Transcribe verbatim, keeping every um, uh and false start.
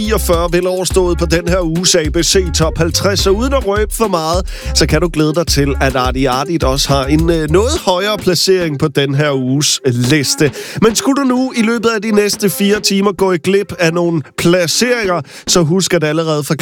niogfyrre vel overstået på den her uges A B C Top halvtreds, så uden at røbe for meget, så kan du glæde dig til, at Arti Artit også har en øh, noget højere placering på den her uges øh, liste. Men skulle du nu i løbet af de næste fire timer gå i glip af nogle placeringer, så husk at allerede fra